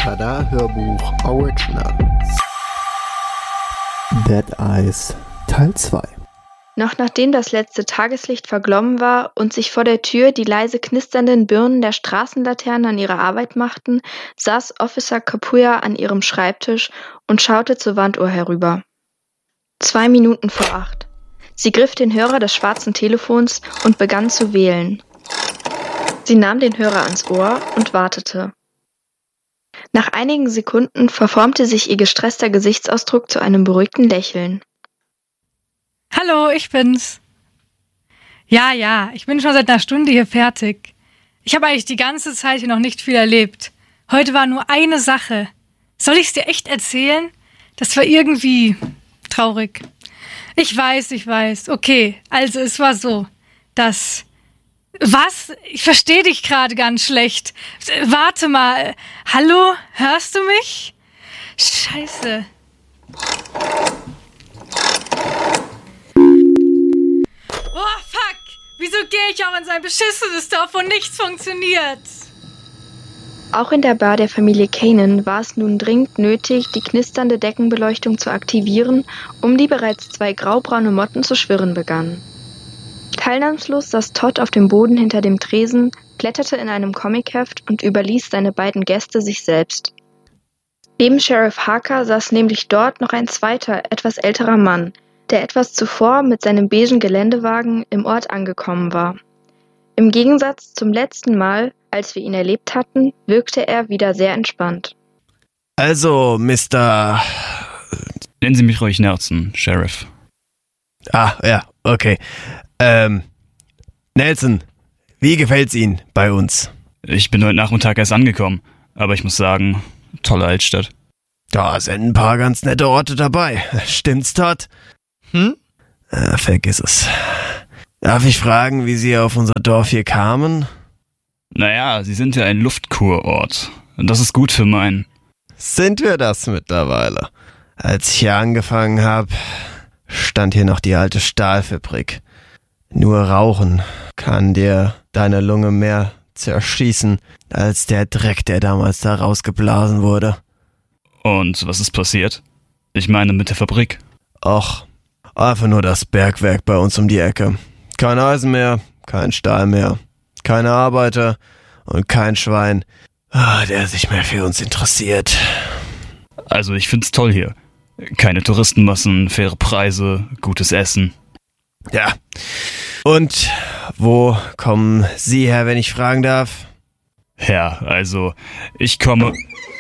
Tada Hörbuch Original. Dead Eyes Teil 2. Noch nachdem das letzte Tageslicht verglommen war und sich vor der Tür die leise knisternden Birnen der Straßenlaternen an ihre Arbeit machten, saß Officer Kapuya an ihrem Schreibtisch und schaute zur Wanduhr herüber. 2 Minuten vor 8. Sie griff den Hörer des schwarzen Telefons und begann zu wählen. Sie nahm den Hörer ans Ohr und wartete. Nach einigen Sekunden verformte sich ihr gestresster Gesichtsausdruck zu einem beruhigten Lächeln. Hallo, ich bin's. Ja, ich bin schon seit einer Stunde hier fertig. Ich habe eigentlich die ganze Zeit hier noch nicht viel erlebt. Heute war nur eine Sache. Soll ich's dir echt erzählen? Das war irgendwie traurig. Ich weiß. Okay, also es war so, dass... Was? Ich verstehe dich gerade ganz schlecht. Warte mal. Hallo? Hörst du mich? Scheiße. Oh, fuck! Wieso gehe ich auch in sein beschissenes Dorf, wo nichts funktioniert? Auch in der Bar der Familie Kanan war es nun dringend nötig, die knisternde Deckenbeleuchtung zu aktivieren, um die bereits 2 graubraune Motten zu schwirren begannen. Teilnahmslos saß Todd auf dem Boden hinter dem Tresen, blätterte in einem Comicheft und überließ seine beiden Gäste sich selbst. Neben Sheriff Harker saß nämlich dort noch ein zweiter, etwas älterer Mann, der etwas zuvor mit seinem beigen Geländewagen im Ort angekommen war. Im Gegensatz zum letzten Mal, als wir ihn erlebt hatten, wirkte er wieder sehr entspannt. Also, Mr. Nennen Sie mich ruhig Nelson, Sheriff. Ah, ja, okay. Nelson, wie gefällt's Ihnen bei uns? Ich bin heute Nachmittag erst angekommen, aber ich muss sagen, tolle Altstadt. Da sind ein paar ganz nette Orte dabei. Stimmt's, Todd? Vergiss es. Darf ich fragen, wie Sie auf unser Dorf hier kamen? Naja, Sie sind ja ein Luftkurort. Und das ist gut für meinen. Sind wir das mittlerweile? Als ich hier angefangen habe, stand hier noch die alte Stahlfabrik. Nur Rauchen kann dir deine Lunge mehr zerschießen, als der Dreck, der damals da rausgeblasen wurde. Und was ist passiert? Ich meine mit der Fabrik. Och, einfach nur das Bergwerk bei uns um die Ecke. Kein Eisen mehr, kein Stahl mehr, keine Arbeiter und kein Schwein, der sich mehr für uns interessiert. Also ich find's toll hier. Keine Touristenmassen, faire Preise, gutes Essen. Ja. Und wo kommen Sie her, wenn ich fragen darf? Ja, also ich komme...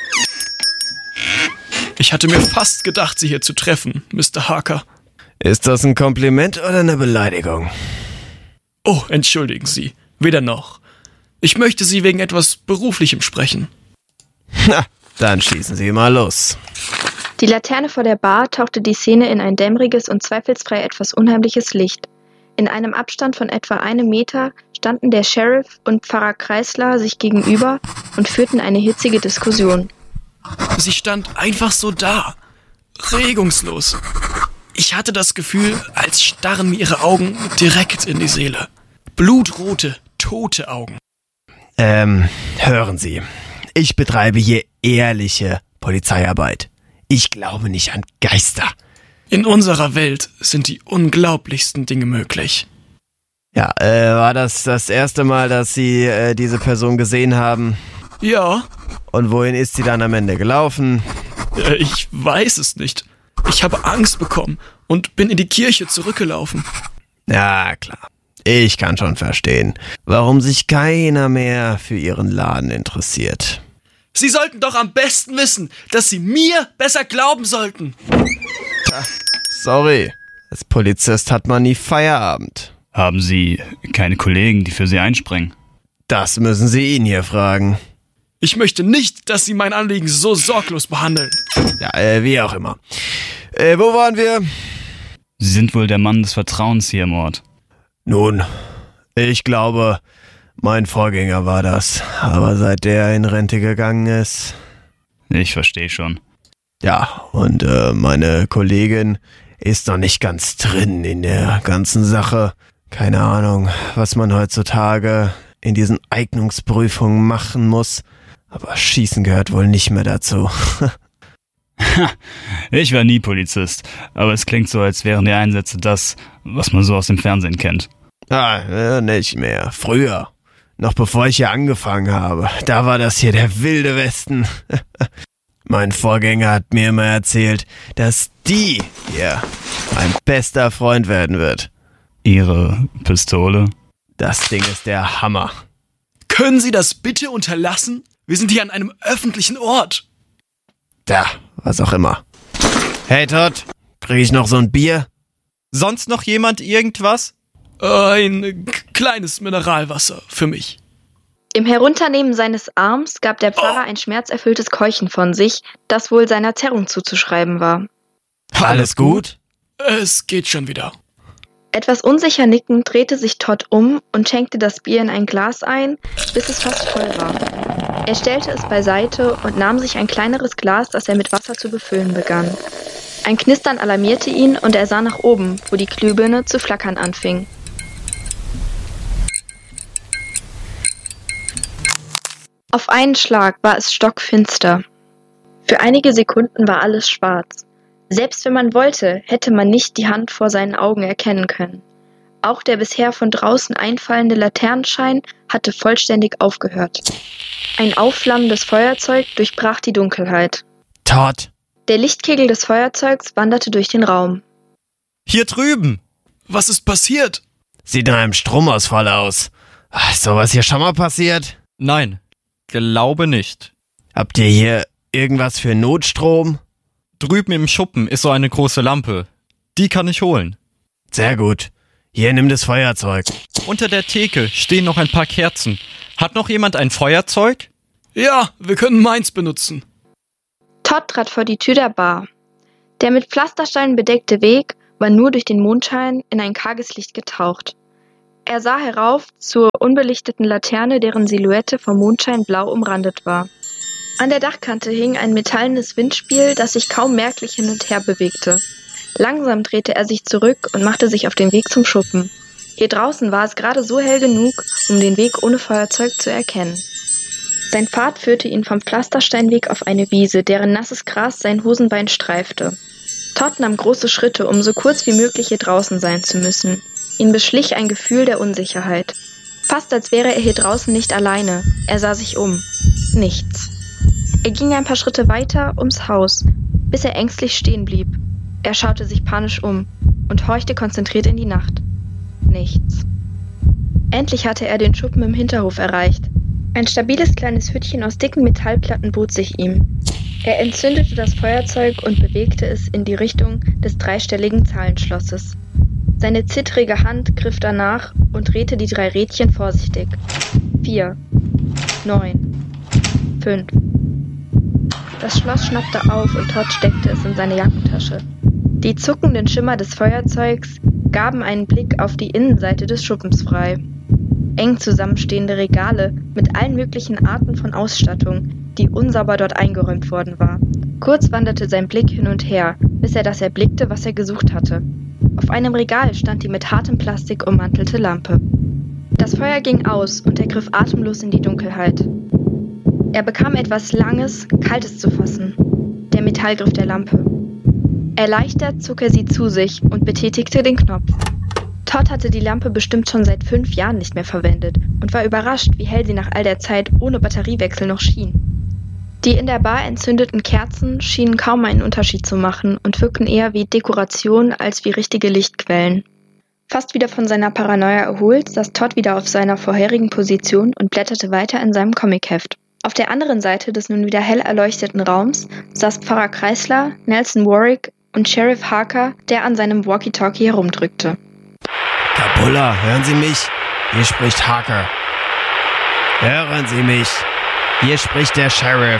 Ich hatte mir fast gedacht, Sie hier zu treffen, Mr. Harker. Ist das ein Kompliment oder eine Beleidigung? Oh, entschuldigen Sie. Weder noch. Ich möchte Sie wegen etwas Beruflichem sprechen. Na, dann schießen Sie mal los. Die Laterne vor der Bar tauchte die Szene in ein dämmeriges und zweifelsfrei etwas unheimliches Licht. In einem Abstand von etwa 1 Meter standen der Sheriff und Pfarrer Kreisler sich gegenüber und führten eine hitzige Diskussion. Sie stand einfach so da, regungslos. Ich hatte das Gefühl, als starren mir ihre Augen direkt in die Seele. Blutrote, tote Augen. Hören Sie. Ich betreibe hier ehrliche Polizeiarbeit. Ich glaube nicht an Geister. In unserer Welt sind die unglaublichsten Dinge möglich. Ja, war das erste Mal, dass Sie diese Person gesehen haben? Ja. Und wohin ist sie dann am Ende gelaufen? Ich weiß es nicht. Ich habe Angst bekommen und bin in die Kirche zurückgelaufen. Ja, klar. Ich kann schon verstehen, warum sich keiner mehr für Ihren Laden interessiert. Sie sollten doch am besten wissen, dass Sie mir besser glauben sollten. Sorry, als Polizist hat man nie Feierabend. Haben Sie keine Kollegen, die für Sie einspringen? Das müssen Sie ihn hier fragen. Ich möchte nicht, dass Sie mein Anliegen so sorglos behandeln. Ja, wie auch immer. Wo waren wir? Sie sind wohl der Mann des Vertrauens hier im Ort. Nun, ich glaube, mein Vorgänger war das. Aber seit der in Rente gegangen ist... Ich verstehe schon. Ja, und meine Kollegin ist noch nicht ganz drin in der ganzen Sache. Keine Ahnung, was man heutzutage in diesen Eignungsprüfungen machen muss. Aber Schießen gehört wohl nicht mehr dazu. Ich war nie Polizist, aber es klingt so, als wären die Einsätze das, was man so aus dem Fernsehen kennt. Nicht mehr. Früher. Noch bevor ich hier angefangen habe. Da war das hier der wilde Westen. Mein Vorgänger hat mir immer erzählt, dass die hier mein bester Freund werden wird. Ihre Pistole? Das Ding ist der Hammer. Können Sie das bitte unterlassen? Wir sind hier an einem öffentlichen Ort. Da, was auch immer. Hey Todd, krieg ich noch so ein Bier? Sonst noch jemand irgendwas? Ein kleines Mineralwasser für mich. Im Herunternehmen seines Arms gab der Pfarrer ein schmerzerfülltes Keuchen von sich, das wohl seiner Zerrung zuzuschreiben war. Alles gut? Es geht schon wieder. Etwas unsicher nickend drehte sich Todd um und schenkte das Bier in ein Glas ein, bis es fast voll war. Er stellte es beiseite und nahm sich ein kleineres Glas, das er mit Wasser zu befüllen begann. Ein Knistern alarmierte ihn und er sah nach oben, wo die Glühbirne zu flackern anfing. Auf einen Schlag war es stockfinster. Für einige Sekunden war alles schwarz. Selbst wenn man wollte, hätte man nicht die Hand vor seinen Augen erkennen können. Auch der bisher von draußen einfallende Laternenschein hatte vollständig aufgehört. Ein aufflammendes Feuerzeug durchbrach die Dunkelheit. Todd! Der Lichtkegel des Feuerzeugs wanderte durch den Raum. Hier drüben! Was ist passiert? Sieht nach einem Stromausfall aus. Ist sowas hier schon mal passiert? Nein, glaube nicht. Habt ihr hier irgendwas für Notstrom? Drüben im Schuppen ist so eine große Lampe. Die kann ich holen. Sehr gut. Hier, nimm das Feuerzeug. Unter der Theke stehen noch ein paar Kerzen. Hat noch jemand ein Feuerzeug? Ja, wir können meins benutzen. Todd trat vor die Tür der Bar. Der mit Pflastersteinen bedeckte Weg war nur durch den Mondschein in ein karges Licht getaucht. Er sah herauf zur unbelichteten Laterne, deren Silhouette vom Mondschein blau umrandet war. An der Dachkante hing ein metallenes Windspiel, das sich kaum merklich hin und her bewegte. Langsam drehte er sich zurück und machte sich auf den Weg zum Schuppen. Hier draußen war es gerade so hell genug, um den Weg ohne Feuerzeug zu erkennen. Sein Pfad führte ihn vom Pflastersteinweg auf eine Wiese, deren nasses Gras sein Hosenbein streifte. Todd nahm große Schritte, um so kurz wie möglich hier draußen sein zu müssen. Ihn beschlich ein Gefühl der Unsicherheit. Fast als wäre er hier draußen nicht alleine. Er sah sich um. Nichts. Er ging ein paar Schritte weiter ums Haus, bis er ängstlich stehen blieb. Er schaute sich panisch um und horchte konzentriert in die Nacht. Nichts. Endlich hatte er den Schuppen im Hinterhof erreicht. Ein stabiles kleines Hüttchen aus dicken Metallplatten bot sich ihm. Er entzündete das Feuerzeug und bewegte es in die Richtung des dreistelligen Zahlenschlosses. Seine zittrige Hand griff danach und drehte die 3 Rädchen vorsichtig. 4, 9, 5. Das Schloss schnappte auf und Todd steckte es in seine Jackentasche. Die zuckenden Schimmer des Feuerzeugs gaben einen Blick auf die Innenseite des Schuppens frei. Eng zusammenstehende Regale mit allen möglichen Arten von Ausstattung, die unsauber dort eingeräumt worden war. Kurz wanderte sein Blick hin und her, bis er das erblickte, was er gesucht hatte. Auf einem Regal stand die mit hartem Plastik ummantelte Lampe. Das Feuer ging aus und er griff atemlos in die Dunkelheit. Er bekam etwas Langes, Kaltes zu fassen. Der Metallgriff der Lampe. Erleichtert zog er sie zu sich und betätigte den Knopf. Todd hatte die Lampe bestimmt schon seit 5 Jahren nicht mehr verwendet und war überrascht, wie hell sie nach all der Zeit ohne Batteriewechsel noch schien. Die in der Bar entzündeten Kerzen schienen kaum einen Unterschied zu machen und wirkten eher wie Dekoration als wie richtige Lichtquellen. Fast wieder von seiner Paranoia erholt, saß Todd wieder auf seiner vorherigen Position und blätterte weiter in seinem Comicheft. Auf der anderen Seite des nun wieder hell erleuchteten Raums saß Pfarrer Kreisler, Nelson Warwick und Sheriff Harker, der an seinem Walkie-Talkie herumdrückte. Kapulla, hören Sie mich? Hier spricht Harker. Hören Sie mich? Hier spricht der Sheriff.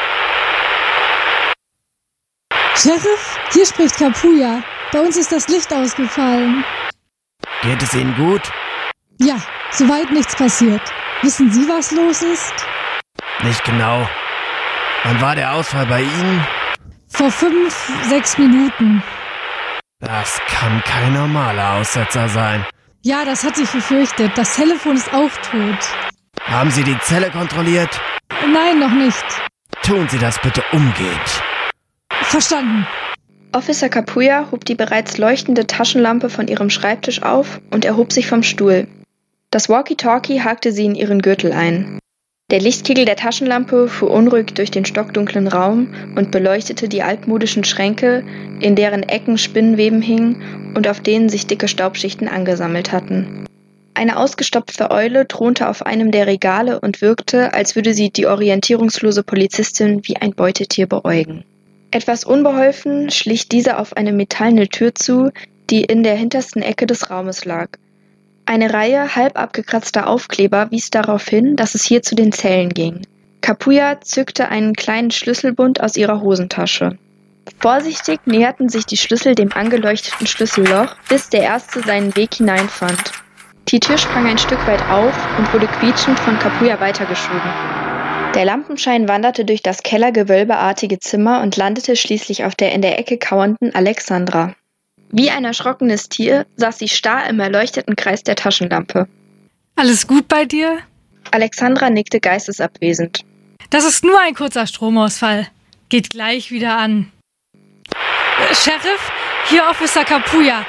Sheriff, hier spricht Kapuya. Bei uns ist das Licht ausgefallen. Geht es Ihnen gut? Ja, soweit nichts passiert. Wissen Sie, was los ist? Nicht genau. Wann war der Ausfall bei Ihnen? Vor 5, 6 Minuten. Das kann kein normaler Aussetzer sein. Ja, das hatte ich befürchtet. Das Telefon ist auch tot. Haben Sie die Zelle kontrolliert? Nein, noch nicht. Tun Sie das bitte umgehend. Verstanden. Officer Kapuya hob die bereits leuchtende Taschenlampe von ihrem Schreibtisch auf und erhob sich vom Stuhl. Das Walkie-Talkie hakte sie in ihren Gürtel ein. Der Lichtkegel der Taschenlampe fuhr unruhig durch den stockdunklen Raum und beleuchtete die altmodischen Schränke, in deren Ecken Spinnweben hingen und auf denen sich dicke Staubschichten angesammelt hatten. Eine ausgestopfte Eule thronte auf einem der Regale und wirkte, als würde sie die orientierungslose Polizistin wie ein Beutetier beäugen. Etwas unbeholfen schlich diese auf eine metallene Tür zu, die in der hintersten Ecke des Raumes lag. Eine Reihe halb abgekratzter Aufkleber wies darauf hin, dass es hier zu den Zellen ging. Kapuya zückte einen kleinen Schlüsselbund aus ihrer Hosentasche. Vorsichtig näherten sich die Schlüssel dem angeleuchteten Schlüsselloch, bis der erste seinen Weg hineinfand. Die Tür sprang ein Stück weit auf und wurde quietschend von Kapuya weitergeschoben. Der Lampenschein wanderte durch das kellergewölbeartige Zimmer und landete schließlich auf der in der Ecke kauernden Alexandra. Wie ein erschrockenes Tier saß sie starr im erleuchteten Kreis der Taschenlampe. Alles gut bei dir? Alexandra nickte geistesabwesend. Das ist nur ein kurzer Stromausfall. Geht gleich wieder an. Sheriff, hier Officer Kapuya.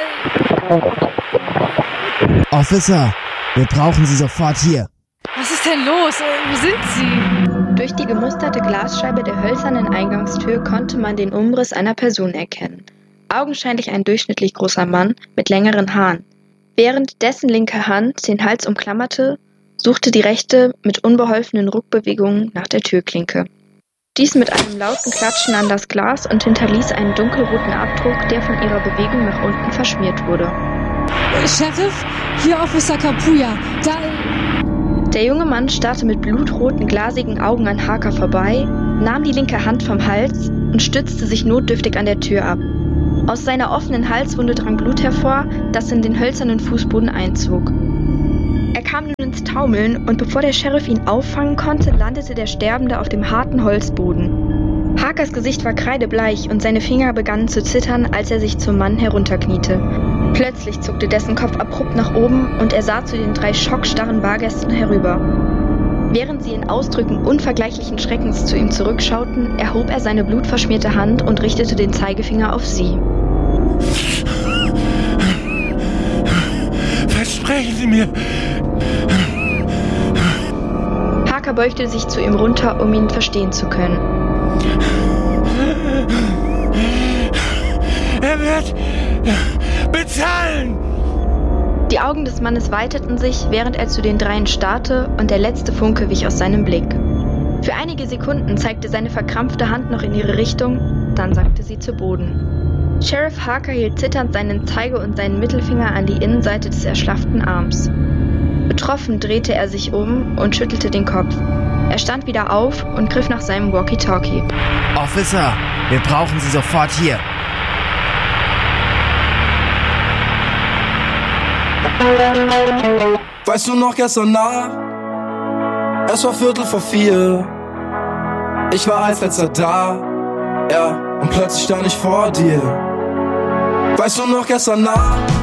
Officer, wir brauchen Sie sofort hier. Was ist denn los? Wo sind Sie? Durch die gemusterte Glasscheibe der hölzernen Eingangstür konnte man den Umriss einer Person erkennen. Augenscheinlich ein durchschnittlich großer Mann mit längeren Haaren. Während dessen linke Hand den Hals umklammerte, suchte die rechte mit unbeholfenen Ruckbewegungen nach der Türklinke. Dies mit einem lauten Klatschen an das Glas und hinterließ einen dunkelroten Abdruck, der von ihrer Bewegung nach unten verschmiert wurde. Sheriff, hier Officer Kapuya. Der junge Mann starrte mit blutroten, glasigen Augen an Harker vorbei, nahm die linke Hand vom Hals und stützte sich notdürftig an der Tür ab. Aus seiner offenen Halswunde drang Blut hervor, das in den hölzernen Fußboden einzog. Er kam nun ins Taumeln und bevor der Sheriff ihn auffangen konnte, landete der Sterbende auf dem harten Holzboden. Harkers Gesicht war kreidebleich und seine Finger begannen zu zittern, als er sich zum Mann herunterkniete. Plötzlich zuckte dessen Kopf abrupt nach oben und er sah zu den 3 schockstarren Bargästen herüber. Während sie in Ausdrücken unvergleichlichen Schreckens zu ihm zurückschauten, erhob er seine blutverschmierte Hand und richtete den Zeigefinger auf sie. Versprechen Sie mir! Harker beugte sich zu ihm runter, um ihn verstehen zu können. Er wird bezahlen! Die Augen des Mannes weiteten sich, während er zu den 3 starrte, und der letzte Funke wich aus seinem Blick. Für einige Sekunden zeigte seine verkrampfte Hand noch in ihre Richtung, dann sackte sie zu Boden. Sheriff Harker hielt zitternd seinen Zeige- und seinen Mittelfinger an die Innenseite des erschlafften Arms. Betroffen drehte er sich um und schüttelte den Kopf. Er stand wieder auf und griff nach seinem Walkie-Talkie. Officer, wir brauchen Sie sofort hier. Weißt du noch gestern Nacht? Es war 3:45. Ich war als letzter da, ja, und plötzlich stand ich vor dir. Weißt du noch gestern Nacht?